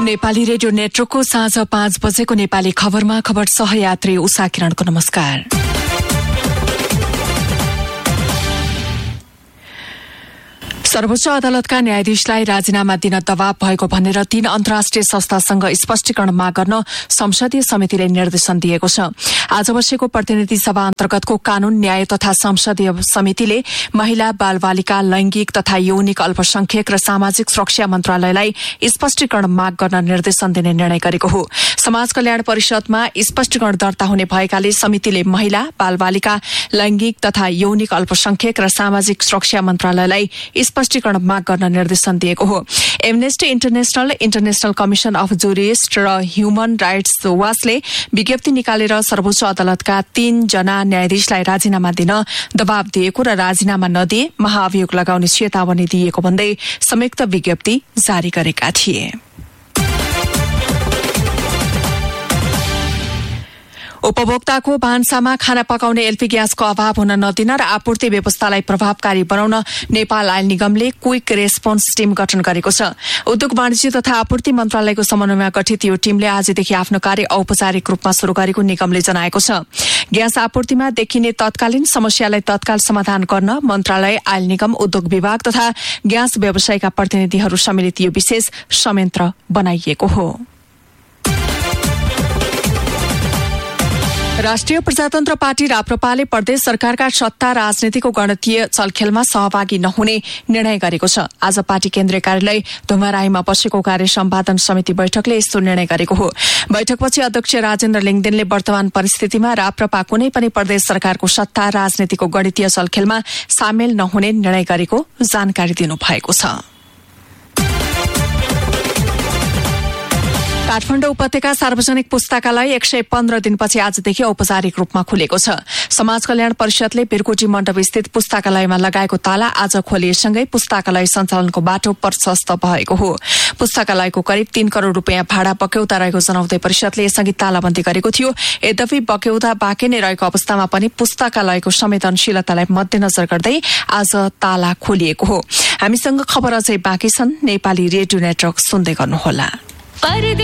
Nepali radio नेटवर्कको साँझ 5 बजेको नेपाली खबरमा खबर सहयात्री उषा किरणको नमस्कार। सर्वोच्च अदालतका न्यायाधीशलाई राजीनामा दिन दबाव भएको भनेर 3 अन्तर्राष्ट्रिय संस्थासँग स्पष्टीकरण माग गर्न संसदीय समितिले निर्देशन दिएको छ। आज बसेको प्रतिनिधि सभा अन्तर्गतको कानून न्याय तथा संसदीय समितिले महिला बालबालिका लैंगिक तथा यौनिक अल्पसंख्यक र सामाजिक सुरक्षा मन्त्रालयलाई स्पष्टीकरण माग गर्न निर्देशन दिने निर्णय गरेको हो। समाज कल्याण परिषदमा स्पष्टीकरण दर्ता हुने भएकाले समितिले महिला बालबालिका लैंगिक तथा यौनिक अल्पसंख्यक र सामाजिक सुरक्षा मन्त्रालयलाई स्पष्टीकरण माग गर्न निर्देशन दिएको हो। Amnesty international commission of jurist र ह्युमन राइट्स वाचले विज्ञप्ति निकालेर सर्वोच्च अदालतका 3 जना न्यायाधीशलाई राजीनामा दिन दबाव दिएको र राजीनामा नदिए महाअभियोग लगाउने चेतावनी दिएको भन्दै संयुक्त विज्ञप्ति जारी गरेका थिए। उपभोक्ताको भान्सामा खाना पकाउने एलपी ग्यासको अभाव हुन नदिन र आपूर्ति व्यवस्थालाई प्रभावकारी बनाउन नेपाल आयल निगमले क्विक रेस्पोन्स टीम गठन गरेको छ। उद्योग वाणिज्य तथा आपूर्ति मन्त्रालयको समन्वयमा गठित यो टीमले आजदेखि आफ्नो कार्य औपचारिक रूपमा शुरू गरेको निगमले जनाएको छ। ग्यास आपूर्तिमा देखिने तत्कालीन समस्यालाई तत्काल समाधान गर्न मन्त्रालय, आयल निगम, उद्योग विभाग तथा ग्यास व्यवसायका प्रतिनिधिहरू सम्मिलित यो विशेष संयन्त्र बनाइएको हो। राष्ट्रिय प्रजातन्त्र पार्टी राप्रपाले प्रदेश सरकारका सत्ता राजनीतिको गणितीय चलखेलमा सहभागी नहुने निर्णय गरेको छ। आज पार्टी केन्द्रीय कार्यालय धुमाराईमा बसेको कार्य सम्पादन समिति बैठकले यस्तो निर्णय गरेको हो। बैठकपछि अध्यक्ष राजेन्द्र लिङदेनले वर्तमान परिस्थितिमा राप्रपा कुनै पनि प्रदेश सरकारको सत्ता राजनीतिको गणितीय चलखेलमा सामेल नहुने निर्णय गरेको जानकारी दिनुभएको छ। काठमाडौँ उपत्यका सार्वजनिक पुस्तकालय 115 दिनपछि आजदेखि औपचारिक रूपमा खुलेको छ। समाज कल्याण परिषदले बिरकोटी मण्डप स्थित पुस्तकालयमा लगाएको ताला आज खोलिएसँगै पुस्तकालय सञ्चालनको बाटो प्रशस्त भएको हो। पुस्तकालयको करिब 3 करोड़ रूपियाँ भाडा बक्यौता रहेको जनाउँदै परिषदले यसअघि तालाबन्दी गरेको थियो। यद्यपि बक्यौता बाँकी नै रहेको अवस्थामा पनि पुस्तकालयको संवेदनशीलतालाई मध्यनजर गर्दै आज ताला खोलिएको हो। हामीसँग खबर अझै बाँकी छन्। नेपाली रेडियो नेटवर्क सुन्दै गर्नुहोला।